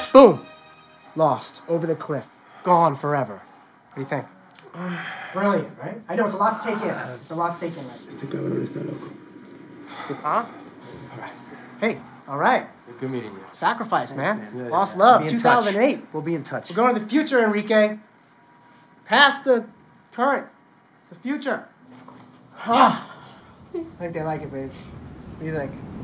Boom. Lost. Over the cliff. Gone forever. What do you think? Brilliant, right? I know it's a lot to take in. It's a lot to take in. Right? Este cabrón está loco. Huh? All right. Hey, all right. Good meeting you. Sacrifice, man. Yeah, Lost yeah. Love, Be in 2008. touch. We'll be in touch. We're going to the future, Enrique. Past the current. The future. I think they like it, babe. What do you think?